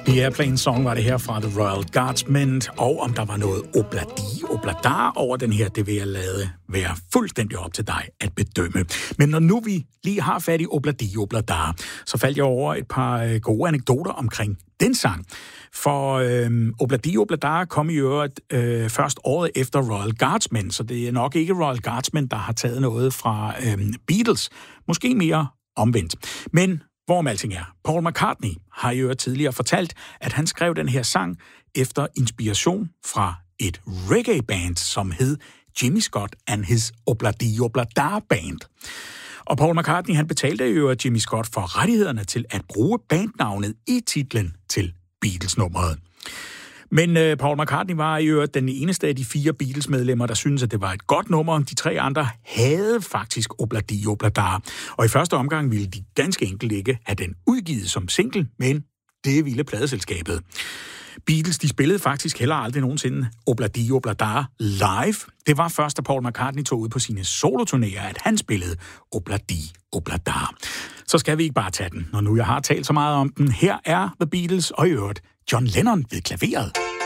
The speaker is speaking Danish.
The Airplane Song var det her fra The Royal Guardsmen, og om der var noget obladar over den her, det vil jeg lade være fuldstændig op til dig at bedømme. Men når nu vi lige har fat i obladar, så faldt jeg over et par gode anekdoter omkring den sang. For obladar kom i øvrigt først året efter Royal Guardsmen, så det er nok ikke Royal Guardsmen, der har taget noget fra Beatles. Måske mere omvendt. Men hvorom alting er, Paul McCartney har jo tidligere fortalt, at han skrev den her sang efter inspiration fra et reggae-band, som hed Jimmy Scott and his Obladar Band. Og Paul McCartney, han betalte jo Jimmy Scott for rettighederne til at bruge bandnavnet i titlen til Beatles-nummeret. Men Paul McCartney var i øvrigt den eneste af de 4 Beatles-medlemmer, der syntes, at det var et godt nummer. De 3 andre havde faktisk Obladar. Og i første omgang ville de ganske enkelt ikke have den udgivet som single, men det ville pladeselskabet. Beatles, de spillede faktisk heller aldrig nogensinde Obladar live. Det var først, da Paul McCartney tog ud på sine soloturnéer, at han spillede Obladar. Så skal vi ikke bare tage den, når nu jeg har talt så meget om den. Her er The Beatles og i øvrigt John Lennon ved klaveret.